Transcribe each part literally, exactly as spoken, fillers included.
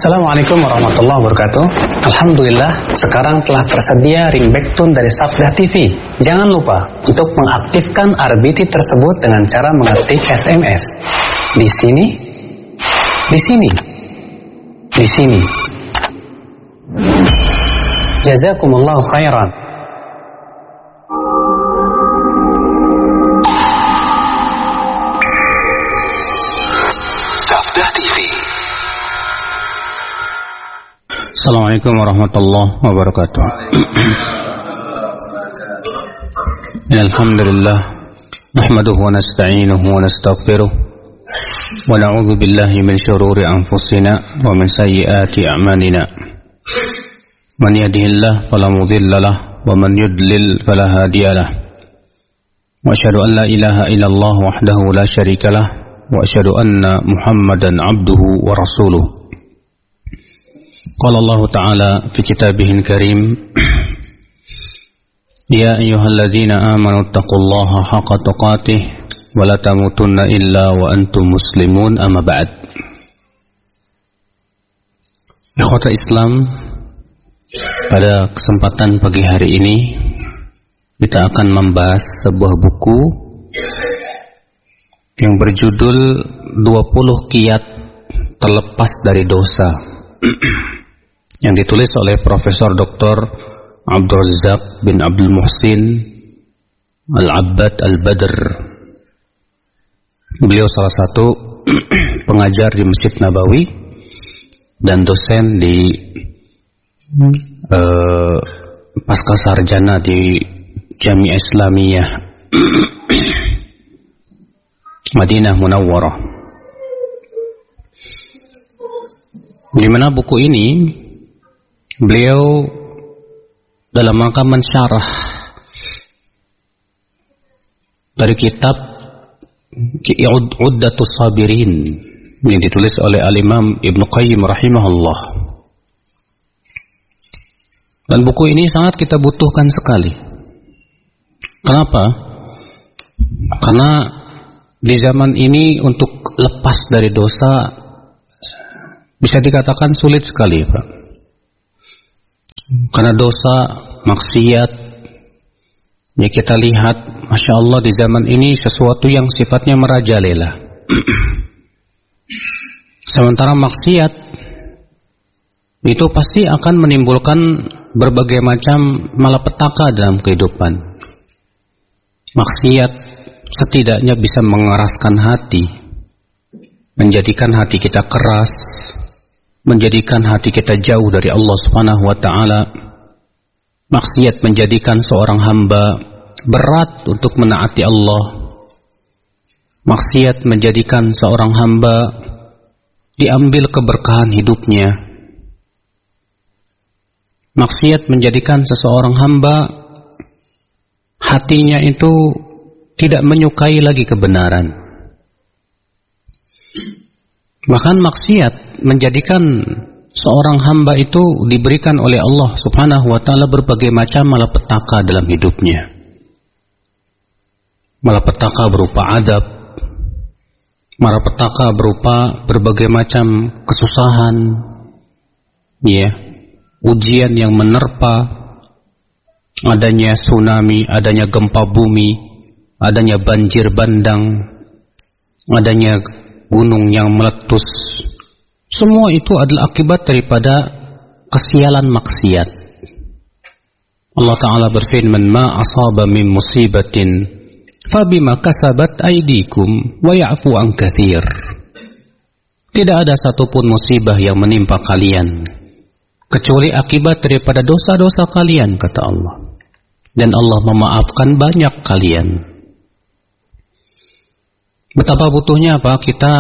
Assalamualaikum warahmatullahi wabarakatuh. Alhamdulillah, sekarang telah tersedia ringback tone dari Sabda T V. Jangan lupa untuk mengaktifkan R B T tersebut dengan cara mengetik S M S. Di sini, di sini, di sini. Jazakumullahu khairan. Sabda T V. Assalamualaikum warahmatullahi wabarakatuh. Alhamdulillah, nahmaduhu wa nasta'inuhu wa nastaghfiruh wa na'udzu billahi min shururi anfusina wa min sayyiati a'malina. Man yahdihillahu fala mudilla lahu wa man yudlil fala hadiya lahu. Wa asyhadu an la ilaha illallah wahdahu la syarika lahu wa asyhadu anna Muhammadan 'abduhu wa rasuluh. Qala Allah Ta'ala fi kitabihil karim, Ya ayyuhalladzina amanu taqullaha haqqa tuqatih wa la tamutunna illa wa antum muslimun, amma ba'd. Ikhwata Islam, pada kesempatan pagi hari ini kita akan membahas sebuah buku yang berjudul dua puluh Kiat Terlepas dari Dosa, yang ditulis oleh Profesor Doktor Abdul Razak bin Abdul Muhsin Al-Abbad Al-Badr. Beliau salah satu pengajar di Masjid Nabawi dan dosen di uh, pasca sarjana di Jami'ah Islamiyah Madinah Munawwarah. Di mana buku ini beliau dalam rangka mensyarah dari kitab Uddatus Sabirin yang ditulis oleh Al-Imam Ibnu Qayyim rahimahullah. Dan buku ini sangat kita butuhkan sekali. Kenapa? Karena di zaman ini untuk lepas dari dosa bisa dikatakan sulit sekali, Pak. Karena dosa, maksiat, ya kita lihat, Masya Allah di zaman ini sesuatu yang sifatnya merajalela. Sementara maksiat itu pasti akan menimbulkan berbagai macam malapetaka dalam kehidupan. Maksiat setidaknya bisa mengeraskan hati, menjadikan hati kita keras, menjadikan hati kita jauh dari Allah Subhanahu wa taala. Maksiat menjadikan seorang hamba berat untuk menaati Allah. Maksiat menjadikan seorang hamba diambil keberkahan hidupnya. Maksiat menjadikan seseorang hamba hatinya itu tidak menyukai lagi kebenaran. Bahkan maksiat menjadikan seorang hamba itu diberikan oleh Allah Subhanahu wa taala berbagai macam malapetaka dalam hidupnya. Malapetaka berupa adab, malapetaka berupa berbagai macam kesusahan, ya, ujian yang menerpa, adanya tsunami, adanya gempa bumi, adanya banjir bandang, adanya gunung yang meletus. Semua itu adalah akibat daripada kesialan maksiat. Allah Ta'ala berfirman, Ma asaba min musibatin fabima kasabat aydikum wa ya'fu an katsir. Tidak ada satupun musibah yang menimpa kalian kecuali akibat daripada dosa-dosa kalian, kata Allah. Dan Allah memaafkan banyak kalian. Betapa butuhnya apa kita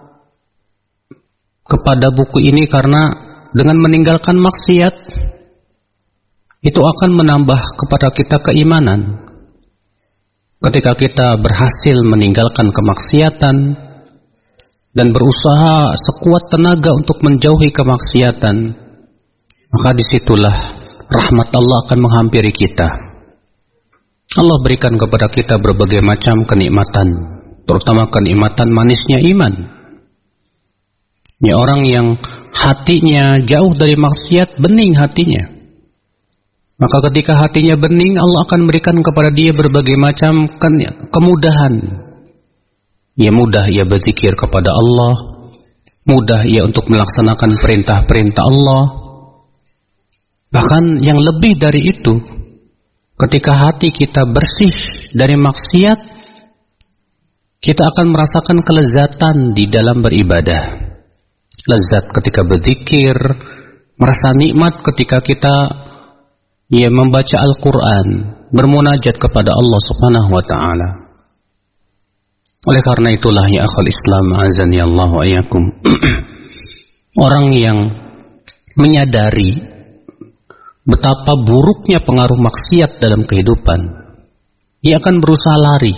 kepada buku ini, karena dengan meninggalkan maksiat itu akan menambah kepada kita keimanan. Ketika kita berhasil meninggalkan kemaksiatan dan berusaha sekuat tenaga untuk menjauhi kemaksiatan, maka disitulah rahmat Allah akan menghampiri kita. Allah berikan kepada kita berbagai macam kenikmatan, terutama kenikmatan manisnya iman. Ya, orang yang hatinya jauh dari maksiat, bening hatinya. Maka ketika hatinya bening, Allah akan memberikan kepada dia berbagai macam kemudahan. Ya, mudah ia berzikir kepada Allah, mudah ia untuk melaksanakan perintah-perintah Allah. Bahkan yang lebih dari itu, ketika hati kita bersih dari maksiat, kita akan merasakan kelezatan di dalam beribadah. Lezat ketika berzikir, merasa nikmat ketika kita ia membaca Al-Quran, bermunajat kepada Allah Subhanahu wa ta'ala. Oleh karena itulah ya akhul Islam, azani Allah wa iyyakum, orang yang menyadari betapa buruknya pengaruh maksiat dalam kehidupan, ia akan berusaha lari.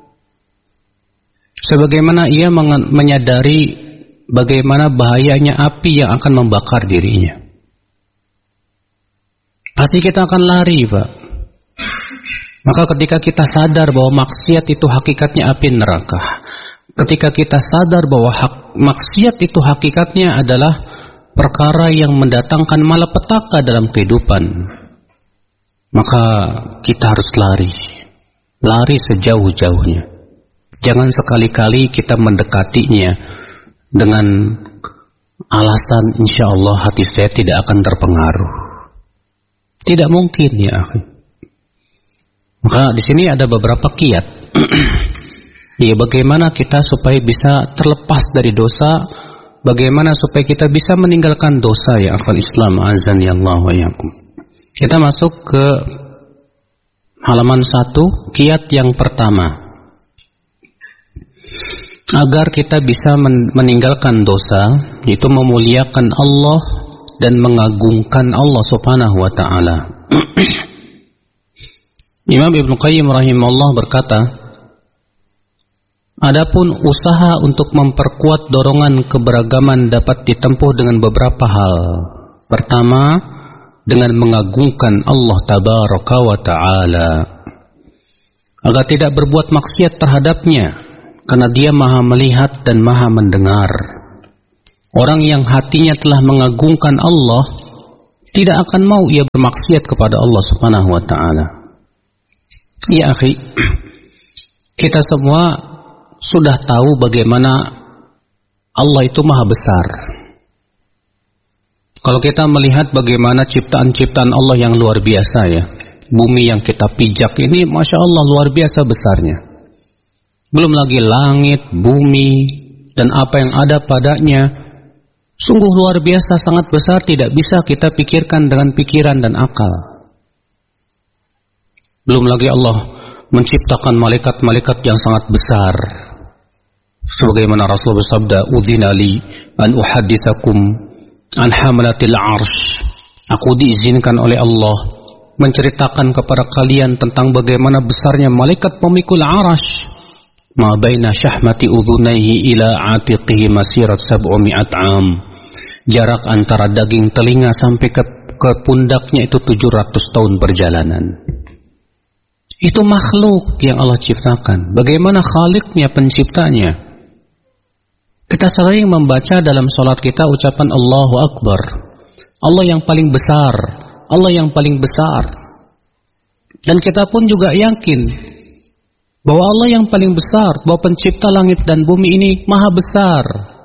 Sebagaimana ia menyadari bagaimana bahayanya api yang akan membakar dirinya. Pasti kita akan lari, Pak. Maka ketika kita sadar bahwa maksiat itu hakikatnya api neraka, ketika kita sadar bahwa hak, maksiat itu hakikatnya adalah perkara yang mendatangkan malapetaka dalam kehidupan, maka kita harus lari. Lari sejauh-jauhnya. Jangan sekali-kali kita mendekatinya dengan alasan insya Allah hati saya tidak akan terpengaruh. Tidak mungkin ya akhi. Maka di sini ada beberapa kiat. Ya, bagaimana kita supaya bisa terlepas dari dosa, bagaimana supaya kita bisa meninggalkan dosa ya akhwal Islam, azan ya Allah wa iyyakum. Kita masuk ke halaman satu, kiat yang pertama. Agar kita bisa meninggalkan dosa, yaitu memuliakan Allah dan mengagungkan Allah Subhanahu wa ta'ala. Imam Ibnu Qayyim rahimahullah berkata, adapun usaha untuk memperkuat dorongan keberagaman dapat ditempuh dengan beberapa hal. Pertama, dengan mengagungkan Allah tabaraka wa ta'ala, agar tidak berbuat maksiat terhadapnya, karena dia maha melihat dan maha mendengar. Orang yang hatinya telah mengagungkan Allah tidak akan mau ia bermaksiat kepada Allah Subhanahu wa ta'ala. Ya akhi, kita semua sudah tahu bagaimana Allah itu maha besar. Kalau kita melihat bagaimana ciptaan-ciptaan Allah yang luar biasa ya, bumi yang kita pijak ini Masya Allah luar biasa besarnya. Belum lagi langit, bumi, dan apa yang ada padanya. Sungguh luar biasa, sangat besar, tidak bisa kita pikirkan dengan pikiran dan akal. Belum lagi Allah menciptakan malaikat-malaikat yang sangat besar. Sebagaimana Rasul bersabda, "Udzina li an uhaditsakum an hamalatil arsh." Aku diizinkan oleh Allah menceritakan kepada kalian tentang bagaimana besarnya malaikat pemikul arasy. Ma baina syahmati udhunaihi ila atiqihi masirat sab'umi'at 'am. Jarak antara daging telinga sampai ke, ke pundaknya itu tujuh ratus tahun perjalanan. Itu makhluk yang Allah ciptakan. Bagaimana Khaliqnya, penciptanya? Kita sering membaca dalam salat kita ucapan Allahu Akbar. Allah yang paling besar, Allah yang paling besar. Dan kita pun juga yakin bahwa Allah yang paling besar, bahwa pencipta langit dan bumi ini maha besar.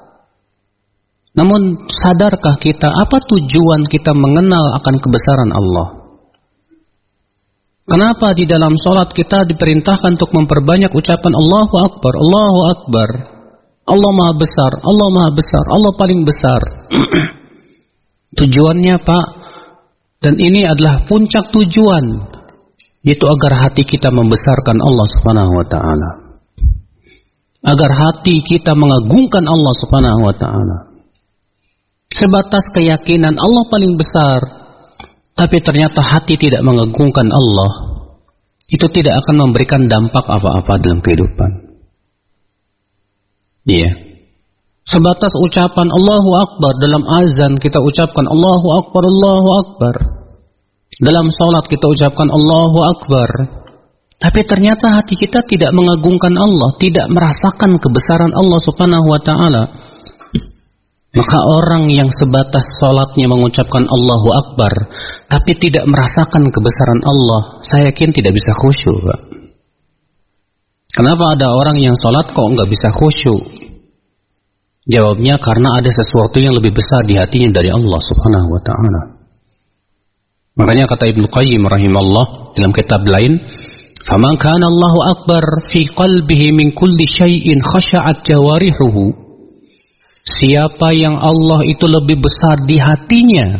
Namun sadarkah kita apa tujuan kita mengenal akan kebesaran Allah? Kenapa di dalam sholat kita diperintahkan untuk memperbanyak ucapan Allahu Akbar, Allahu Akbar, Allah maha besar, Allah maha besar, Allah paling besar. Tujuannya Pak, dan ini adalah puncak tujuan, yaitu agar hati kita membesarkan Allah Subhanahu wa ta'ala, agar hati kita mengagungkan Allah Subhanahu wa ta'ala. Sebatas keyakinan Allah paling besar, tapi ternyata hati tidak mengagungkan Allah, itu tidak akan memberikan dampak apa-apa dalam kehidupan. Iya. Yeah. Sebatas ucapan Allahu Akbar, dalam azan kita ucapkan Allahu Akbar, Allahu Akbar. Dalam salat kita ucapkan Allahu Akbar. Tapi ternyata hati kita tidak mengagungkan Allah, tidak merasakan kebesaran Allah Subhanahu wa ta'ala. Maka orang yang sebatas sholatnya mengucapkan Allahu Akbar, tapi tidak merasakan kebesaran Allah, saya yakin tidak bisa khusyuk, Pak. Kenapa ada orang yang sholat kok nggak bisa khusyuk? Jawabnya karena ada sesuatu yang lebih besar di hatinya dari Allah Subhanahu wa ta'ala. Makanya kata Ibnu Qayyim rahimahullah dalam kitab lain, "Faman kana Allahu akbar fi qalbihi min kulli syai'in khasha'at jawarihuhu." Siapa yang Allah itu lebih besar di hatinya,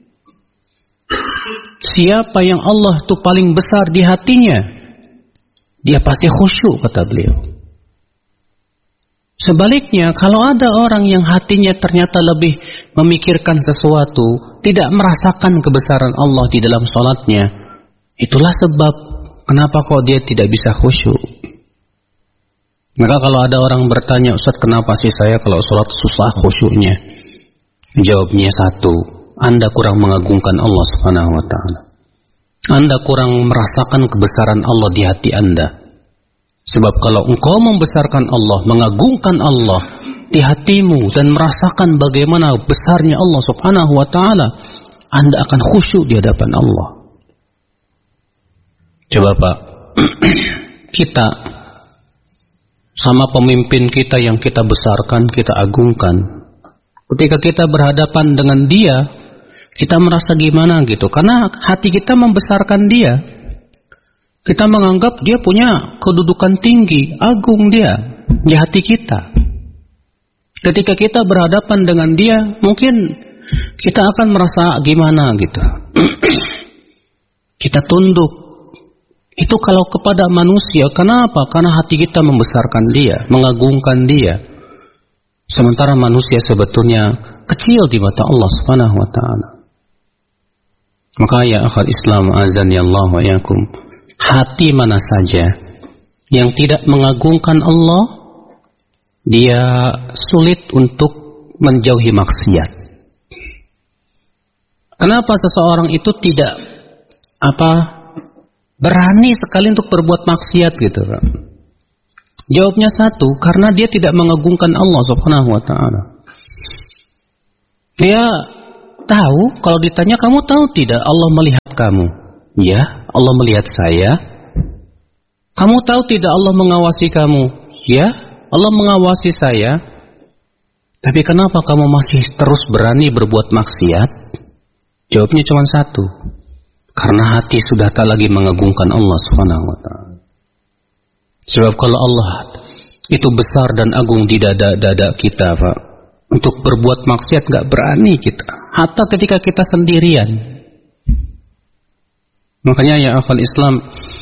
siapa yang Allah itu paling besar di hatinya, dia pasti khusyuk, kata beliau. Sebaliknya, kalau ada orang yang hatinya ternyata lebih memikirkan sesuatu, tidak merasakan kebesaran Allah di dalam sholatnya, itulah sebab kenapa kok dia tidak bisa khusyuk. Maka kalau ada orang bertanya, Ustaz, kenapa sih saya kalau sholat susah khusyuknya? Jawabnya satu, Anda kurang mengagungkan Allah Subhanahu wa ta'ala. Anda kurang merasakan kebesaran Allah di hati Anda. Sebab kalau engkau membesarkan Allah, mengagungkan Allah di hatimu dan merasakan bagaimana besarnya Allah Subhanahu wa ta'ala, Anda akan khusyuk di hadapan Allah. Coba Pak, kita sama pemimpin kita yang kita besarkan, kita agungkan, ketika kita berhadapan dengan dia, kita merasa gimana gitu, karena hati kita membesarkan dia. Kita menganggap dia punya kedudukan tinggi, agung dia di hati kita. Ketika kita berhadapan dengan dia, mungkin kita akan merasa gimana gitu. Kita tunduk. Itu kalau kepada manusia, kenapa? Karena hati kita membesarkan dia, mengagungkan dia. Sementara manusia sebetulnya kecil di mata Allah Subhanahu wa ta'ala. Maka ya akhal Islam azani Allah wa yakum, hati mana saja yang tidak mengagungkan Allah, dia sulit untuk menjauhi maksiat. Kenapa seseorang itu tidak apa berani sekali untuk berbuat maksiat gitu, Pak? Jawabnya satu, karena dia tidak mengagungkan Allah Subhanahu wa ta'ala. Dia tahu, kalau ditanya, kamu tahu tidak Allah melihat kamu? Ya, Allah melihat saya. Kamu tahu tidak Allah mengawasi kamu? Ya, Allah mengawasi saya. Tapi kenapa kamu masih terus berani berbuat maksiat? Jawabnya cuma satu, karena hati sudah tak lagi mengagungkan Allah Subhanahu wa ta'ala. Sebab kalau Allah itu besar dan agung di dada-dada kita, Pak, untuk berbuat maksiat gak berani kita, hatta ketika kita sendirian. Makanya ya akhwal Islam,